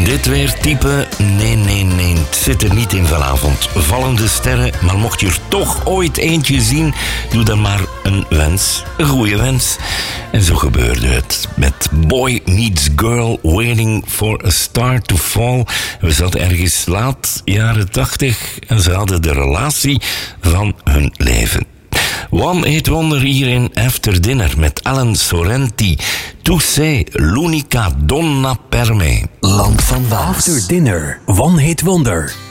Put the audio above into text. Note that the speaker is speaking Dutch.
Dit weertype? Nee. Het zit er niet in vanavond. Vallende sterren, maar mocht je er toch ooit eentje zien, doe dan maar een wens. Een goede wens. En zo gebeurde het. Met Boy Meets Girl, Waiting for a Star to Fall. We zaten ergens laat, jaren 80, en ze hadden de relatie van hun leven. One Hit Wonder hier in After Dinner met Alan Sorrenti. Tu sei l'unica donna per me. Land van Waas. After Dinner, One Hit Wonder.